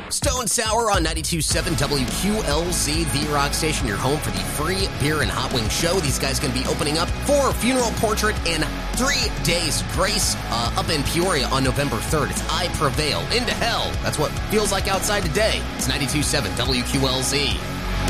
Stone Sour on 92.7 WQLZ, the rock station, your home for the free beer and hot wing show. These guys going to be opening up for Funeral Portrait in 3 days. Grace up in Peoria on November 3rd. It's I Prevail. Into Hell. That's what feels like outside today. It's 92.7 WQLZ.